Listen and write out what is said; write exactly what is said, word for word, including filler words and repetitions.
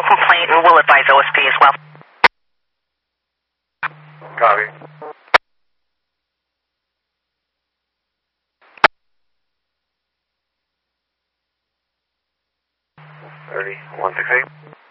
complaint, and we'll advise O S P as well. Copy. thirty, one six eight.